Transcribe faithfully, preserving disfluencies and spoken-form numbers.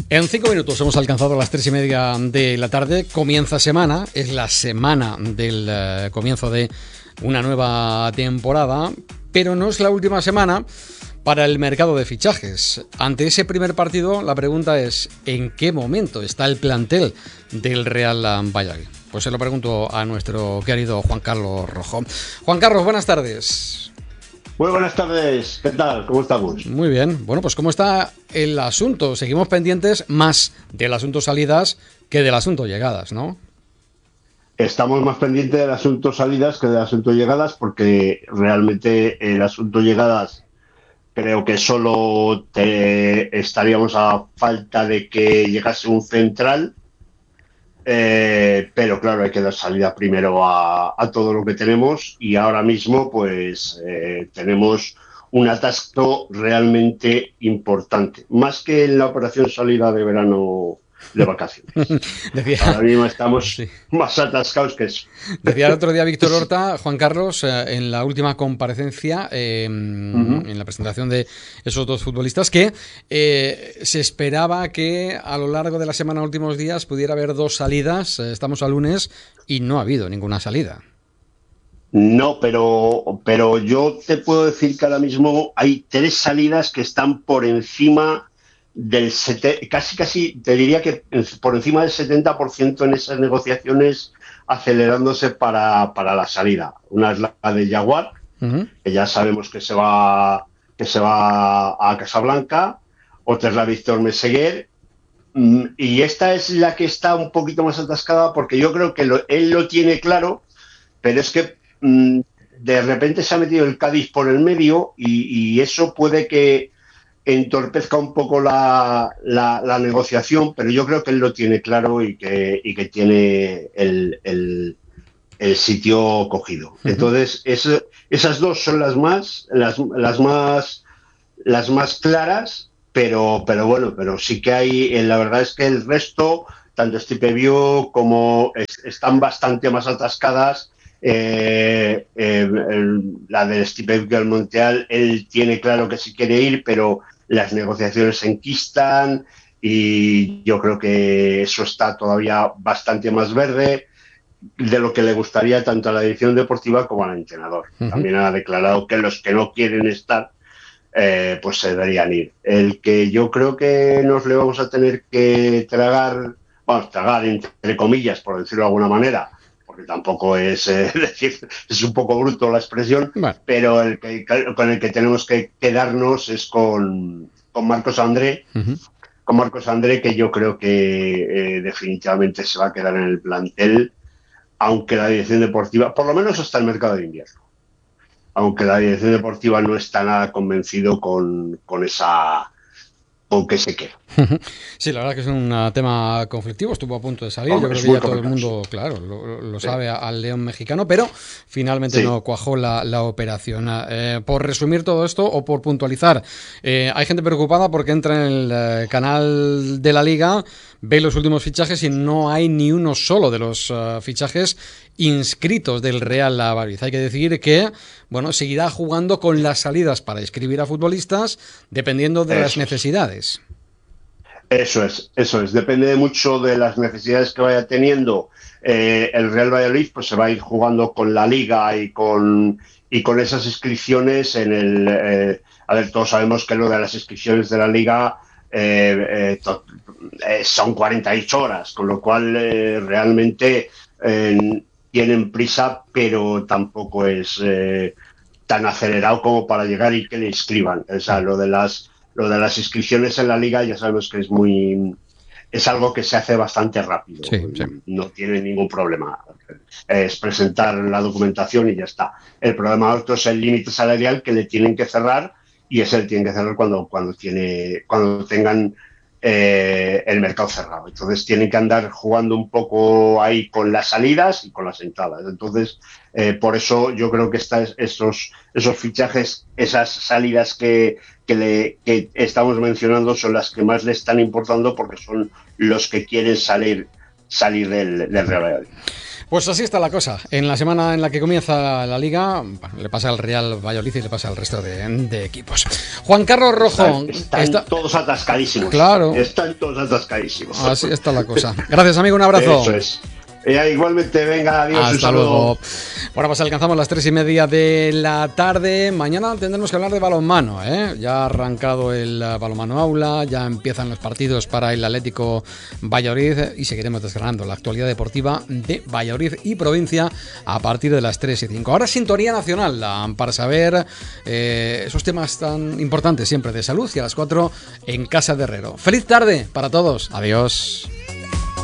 En cinco minutos hemos alcanzado las tres y media de la tarde. Comienza semana, es la semana del uh, comienzo de una nueva temporada, pero no es la última semana para el mercado de fichajes. Ante ese primer partido, la pregunta es: ¿en qué momento está el plantel del Real Valladolid? Pues se lo pregunto a nuestro querido Juan Carlos Rojo. Juan Carlos, buenas tardes. Muy buenas tardes, ¿qué tal? ¿Cómo estamos? Muy bien, bueno, pues ¿cómo está el asunto? Seguimos pendientes más del asunto salidas que del asunto llegadas, ¿no? Estamos más pendientes del asunto salidas que del asunto llegadas, porque realmente el asunto llegadas creo que solo te estaríamos a falta de que llegase un central, eh, pero claro, hay que dar salida primero a, a todo lo que tenemos, y ahora mismo pues eh, tenemos un atasco realmente importante, más que en la operación salida de verano de vacaciones. Decía, ahora mismo estamos sí. más atascados que eso. Decía el otro día Víctor Horta, Juan Carlos, eh, en la última comparecencia, eh, uh-huh. en la presentación de esos dos futbolistas, que eh, se esperaba que a lo largo de la semana, últimos días, pudiera haber dos salidas. Eh, estamos a lunes y no ha habido ninguna salida. No, pero, pero yo te puedo decir que ahora mismo hay tres salidas que están por encima del sete, casi casi te diría que por encima del setenta por ciento en esas negociaciones acelerándose para, para la salida. Una es la de Yaguar, uh-huh. que ya sabemos que se va que se va a Casablanca. Otra es la de Víctor Meseguer, y esta es la que está un poquito más atascada, porque yo creo que lo, él lo tiene claro, pero es que mmm, de repente se ha metido el Cádiz por el medio, y, y eso puede que entorpezca un poco la, la, la negociación, pero yo creo que él lo tiene claro y que, y que tiene el, el, el sitio cogido. Uh-huh. Entonces, es, esas dos son las más, las, las más, las más claras, pero, pero bueno, pero sí que hay, la verdad es que el resto, tanto Stipe Bio como es, están bastante más atascadas. Eh, eh, el, la de Stipe Bio al Monteal, él tiene claro que sí quiere ir, pero las negociaciones se enquistan, y yo creo que eso está todavía bastante más verde de lo que le gustaría tanto a la dirección deportiva como al entrenador. Uh-huh. También ha declarado que los que no quieren estar eh, pues se deberían ir. El que yo creo que nos le vamos a tener que tragar, vamos, tragar entre comillas, por decirlo de alguna manera, porque tampoco es eh, decir, es un poco bruto la expresión, bueno. pero el que, con el que tenemos que quedarnos es con, con Marcos André, uh-huh. con Marcos André, que yo creo que eh, definitivamente se va a quedar en el plantel, aunque la dirección deportiva, por lo menos hasta el mercado de invierno, aunque la dirección deportiva no está nada convencido con, con esa... con que se quede. Sí, la verdad que es un tema conflictivo, estuvo a punto de salir. Hombre, yo creo que ya todo el mundo, claro, lo, lo sí. sabe al León mexicano, pero finalmente sí. no cuajó la, la operación. Eh, por resumir todo esto, o por puntualizar, eh, hay gente preocupada porque entra en el eh, canal de la Liga, ve los últimos fichajes y no hay ni uno solo de los uh, fichajes inscritos del Real Valladolid. Hay que decir que, bueno, seguirá jugando con las salidas para inscribir a futbolistas dependiendo de eso las necesidades. Eso es, eso es. Depende mucho de las necesidades que vaya teniendo eh, el Real Valladolid, pues se va a ir jugando con la Liga y con y con esas inscripciones en el. Eh, a ver, todos sabemos que lo de las inscripciones de la Liga eh, eh, to, eh, son cuarenta y ocho horas, con lo cual eh, realmente eh, tienen prisa, pero tampoco es eh, tan acelerado como para llegar y que le inscriban. O sea, lo de las Lo de las inscripciones en la Liga ya sabemos que es muy es algo que se hace bastante rápido. Sí, sí. No tiene ningún problema. Es presentar la documentación y ya está. El problema otro es el límite salarial que le tienen que cerrar, y ese le tienen que cerrar cuando, cuando, tiene, cuando tengan eh, el mercado cerrado. Entonces tienen que andar jugando un poco ahí con las salidas y con las entradas. Entonces, eh, por eso yo creo que está, esos, esos fichajes, esas salidas que Que, le, que estamos mencionando son las que más le están importando, porque son los que quieren salir salir del, del Real Valladolid. Pues así está la cosa. En la semana en la que comienza la Liga, bueno, le pasa al Real Valladolid y le pasa al resto de, de equipos. Juan Carlos Rojo. Están, están está... todos atascadísimos. Claro. Están todos atascadísimos. Así está la cosa. Gracias, amigo. Un abrazo. Eso es. Eh, igualmente, venga, adiós. Hasta un saludo. luego. Bueno, pues alcanzamos las tres y media de la tarde. Mañana tendremos que hablar de balonmano, ¿eh? Ya ha arrancado el balonmano aula, ya empiezan los partidos para el Atlético Valladolid y seguiremos desgranando la actualidad deportiva de Valladolid y provincia a partir de las tres y cinco. Ahora sintonía nacional para saber eh, esos temas tan importantes siempre de salud y a las cuatro en Casa de Herrero. Feliz tarde para todos. Adiós.